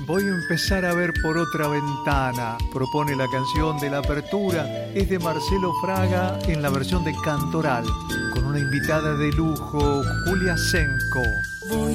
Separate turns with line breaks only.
Voy a empezar a ver por otra ventana, propone la canción de la apertura, es de Marcelo Fraga en la versión de Cantoral, con una invitada de lujo, Julia Senko.
Voy